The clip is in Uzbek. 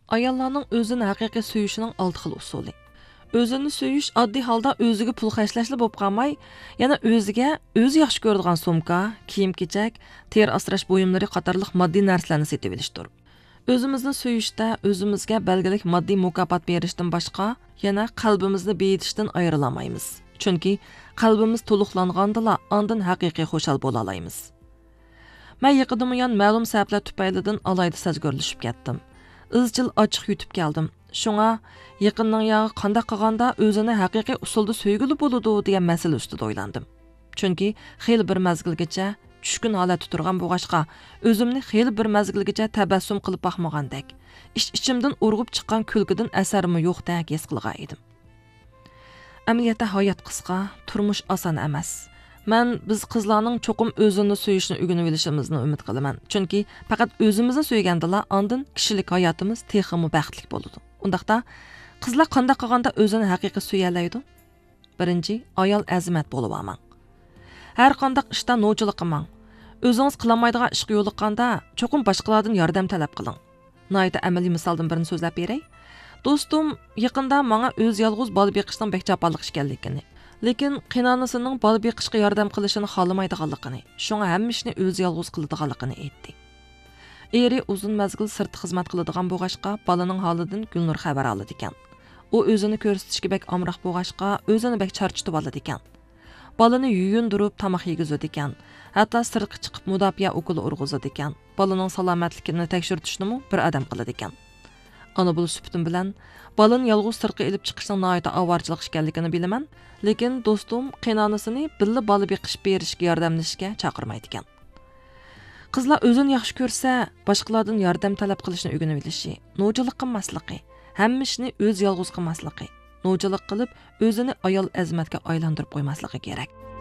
Ayollarning o'zini haqiqiy suyishining 6 xil usuli. O'zini suyish oddiy holda o'ziga pul xarjlashli bo'lib qolmay, yana o'ziga o'zi yaxshi ko'radigan sumka, kiyim-kechak, ter asrash buyumlari qatorliq moddiy narsalarni setib olishdir. O'zimizni suyishda o'zimizga belgilik moddiy mukofot berishdan boshqa, yana qalbimizni beyitishdan ayrilamaymiz. Chunki qalbimiz to'liqlangandala ondan haqiqiy xushal bo'la olamiz. Men yaqindan ma'lum sabablar tufaylidan alayda sazgorlashib ketdim. Izchil ochiq yutib keldim. Shunga yaqinning yog'i qanday qilganda o'zini haqiqiy usulda so'yguli bo'ladi degan masala ustida o'ylandim. Chunki xeyli bir mazgilgacha tushkun holatda turgan bo'g'ashqa o'zimni xeyli bir mazgilgacha tabassum qilib baxmagandek, ichimdan urg'ib chiqqan kulgidan asarmi yo'qdek his qilgan edim. Amaliyotda hayot qisqa, turmush oson emas. Biz qizlarning cho'qim o'zini suyishni o'rganib olishimizni umid qilaman. Chunki faqat o'zimizni suygandala ondan kishilik hayotimiz texmi baxtli bo'ladi. Undaqda qizlar qanday qilganda o'zini haqiqiy suyalaydi? Birinchi, ayol azimat bo'lib olmang. Har qanday ishda no'chilik qilmang. O'zingiz qilolmaydigan ishga yo'liqqanda cho'qim boshqalardan yordam talab qiling. Noyda amaliy misoldan birini so'zlab beray. Do'stum yaqinda menga o'z yolg'iz bola beqishning bekchapalik ekanligini, lekin qiynonasining bola beqishga yordam qilishini xohlamaydiganligini, shunga hamma ishni o'zi yolg'iz qiladiganligini aytdi. Eri uzun mazgil sirtda xizmat qiladigan bo'g'ashqa bolaning holidan Gulnur xabar oladi ekan. U o'zini ko'rsatishga bek amroq bo'g'ashqa o'zini bek charchitib oladi ekan. Balani yuyundirib tamoq yegizadi ekan. Hatto sirtga chiqib mudofaa o'quli urg'izadi ekan. Balaning salomatligini tekshirtishni bir odam qiladi ekan. Ana bu sübtim bilan balani yolg'iz sirtga elib chiqishning noyta avarchilik ekanligini bilaman, lekin do'stum qiynonasini billa bola beqish berishga yordamlashishga chaqirmaydi ekan. Qizlar o'zini yaxshi ko'rsa, boshqalardan yordam talab qilishni o'rganib olishi, no'jilik qilmasligi, hamma ishni o'z yolg'iz qilmasligi, no'jilik qilib o'zini ayol azmatga aylantirib qo'ymasligi kerak.